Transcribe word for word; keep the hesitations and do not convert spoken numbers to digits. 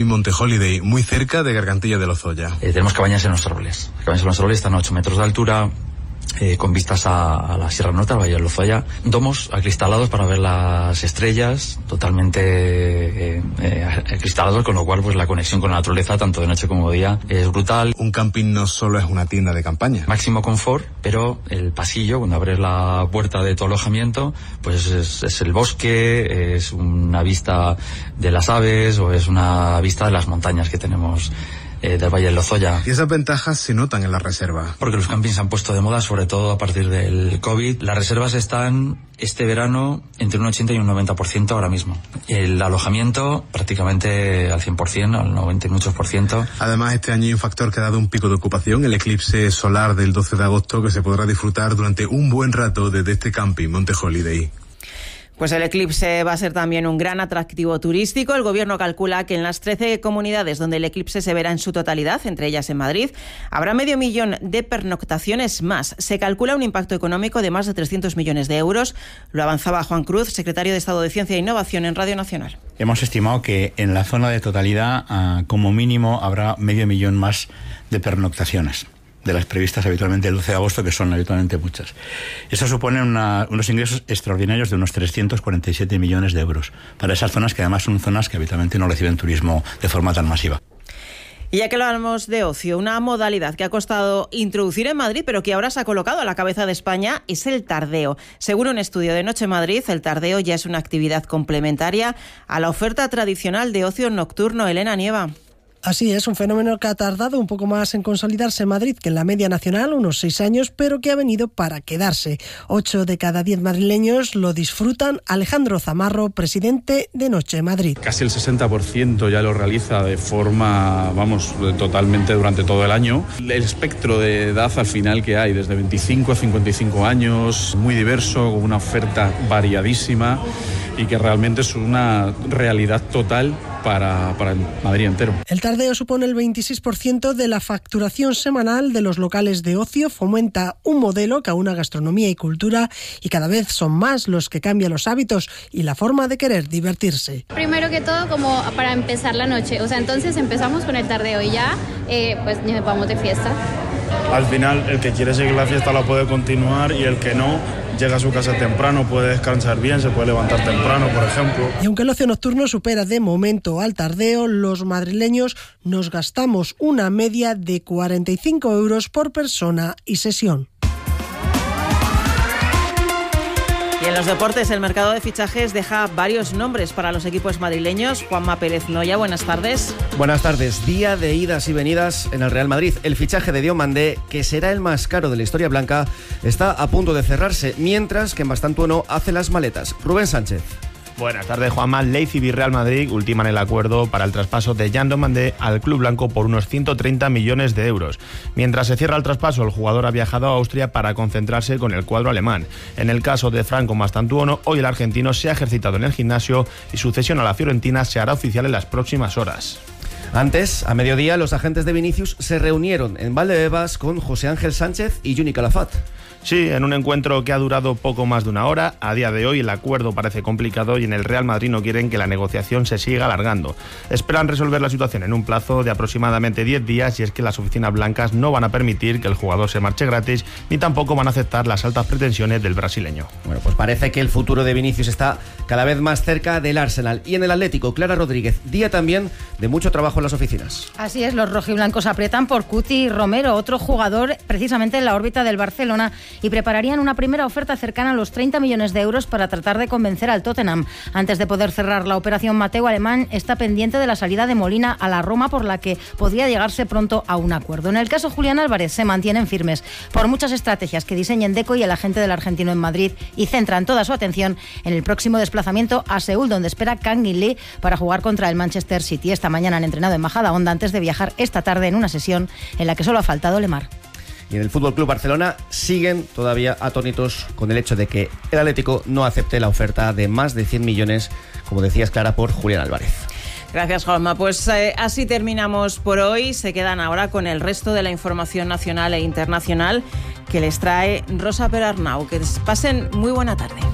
Monte Holiday, muy cerca de Gargantilla de Lozoya. Eh, tenemos cabañas en los árboles. Las cabañas en los árboles están a ocho metros de altura, eh, con vistas a, a la Sierra Norte, al Valle de Lozoya. Domos acristalados para ver las estrellas, totalmente eh, eh, acristalados, con lo cual pues la conexión con la naturaleza, tanto de noche como de día, es brutal. Un camping no solo es una tienda de campaña. Máximo confort, pero el pasillo, cuando abres la puerta de tu alojamiento, pues es, es el bosque, es una vista de las aves o es una vista de las montañas que tenemos Eh, del Valle de Lozoya. Y esas ventajas se notan en la reserva. Porque los campings se han puesto de moda, sobre todo a partir del COVID. Las reservas están este verano entre un ochenta y un noventa por ciento ahora mismo. El alojamiento prácticamente al cien por ciento, al noventa y muchos por ciento. Además, este año hay un factor que ha dado un pico de ocupación, el eclipse solar del doce de agosto, que se podrá disfrutar durante un buen rato desde este camping Monte Holiday. Pues el eclipse va a ser también un gran atractivo turístico. El gobierno calcula que en las trece comunidades donde el eclipse se verá en su totalidad, entre ellas en Madrid, habrá medio millón de pernoctaciones más. Se calcula un impacto económico de más de trescientos millones de euros. Lo avanzaba Juan Cruz, secretario de Estado de Ciencia e Innovación en Radio Nacional. Hemos estimado que en la zona de totalidad, uh, como mínimo, habrá medio millón más de pernoctaciones de las previstas habitualmente el doce de agosto, que son habitualmente muchas. Eso supone una, unos ingresos extraordinarios de unos trescientos cuarenta y siete millones de euros para esas zonas que además son zonas que habitualmente no reciben turismo de forma tan masiva. Y ya que hablamos de ocio, una modalidad que ha costado introducir en Madrid, pero que ahora se ha colocado a la cabeza de España, es el tardeo. Según un estudio de Noche Madrid, el tardeo ya es una actividad complementaria a la oferta tradicional de ocio nocturno. Elena Nieva. Así es, un fenómeno que ha tardado un poco más en consolidarse en Madrid que en la media nacional, unos seis años, pero que ha venido para quedarse. Ocho de cada diez madrileños lo disfrutan. Alejandro Zamarro, presidente de Noche Madrid. Casi el sesenta por ciento ya lo realiza de forma, vamos, totalmente durante todo el año. El espectro de edad al final que hay, desde veinticinco a cincuenta y cinco años, muy diverso, con una oferta variadísima y que realmente es una realidad total para, para Madrid entero. El tardeo supone el veintiséis por ciento de la facturación semanal de los locales de ocio, fomenta un modelo que aúna gastronomía y cultura y cada vez son más los que cambian los hábitos y la forma de querer divertirse. Primero que todo, como para empezar la noche, o sea, entonces empezamos con el tardeo y ya eh, pues nos vamos de fiesta. Al final, el que quiere seguir la fiesta la puede continuar y el que no, llega a su casa temprano, puede descansar bien, se puede levantar temprano, por ejemplo. Y aunque el ocio nocturno supera de momento al tardeo, los madrileños nos gastamos una media de cuarenta y cinco euros por persona y sesión. Y en los deportes, el mercado de fichajes deja varios nombres para los equipos madrileños. Juanma Pérez Noya, buenas tardes. Buenas tardes. Día de idas y venidas en el Real Madrid. El fichaje de Diomandé, que será el más caro de la historia blanca, está a punto de cerrarse, mientras que Mastantuono hace las maletas. Rubén Sánchez. Buenas tardes, Juanma. Leipzig y Real Madrid ultiman el acuerdo para el traspaso de Jan Diomandé al club blanco por unos ciento treinta millones de euros. Mientras se cierra el traspaso, el jugador ha viajado a Austria para concentrarse con el cuadro alemán. En el caso de Franco Mastantuono, hoy el argentino se ha ejercitado en el gimnasio y su cesión a la Fiorentina se hará oficial en las próximas horas. Antes, a mediodía, los agentes de Vinicius se reunieron en Valdebebas con José Ángel Sánchez y Juni Calafat. Sí, en un encuentro que ha durado poco más de una hora. A día de hoy el acuerdo parece complicado y en el Real Madrid no quieren que la negociación se siga alargando. Esperan resolver la situación en un plazo de aproximadamente diez días y es que las oficinas blancas no van a permitir que el jugador se marche gratis ni tampoco van a aceptar las altas pretensiones del brasileño. Bueno, pues parece que el futuro de Vinicius está cada vez más cerca del Arsenal. Y en el Atlético, Clara Rodríguez, día también de mucho trabajo en las oficinas. Así es, los rojiblancos aprietan por Cuti Romero, otro jugador precisamente en la órbita del Barcelona, y prepararían una primera oferta cercana a los treinta millones de euros para tratar de convencer al Tottenham. Antes de poder cerrar la operación, Mateo Alemán está pendiente de la salida de Molina a la Roma, por la que podría llegarse pronto a un acuerdo. En el caso Julián Álvarez se mantienen firmes por muchas estrategias que diseñen Deco y el agente del argentino en Madrid, y centran toda su atención en el próximo desplazamiento a Seúl, donde espera Kang-in Lee para jugar contra el Manchester City. Esta mañana han entrenado en Majadahonda antes de viajar esta tarde en una sesión en la que solo ha faltado Lemar. Y en el Fútbol Club Barcelona siguen todavía atónitos con el hecho de que el Atlético no acepte la oferta de más de cien millones, como decías, Clara, por Julián Álvarez. Gracias, Juanma. Pues eh, así terminamos por hoy. Se quedan ahora con el resto de la información nacional e internacional que les trae Rosa Perarnau. Que pasen muy buena tarde.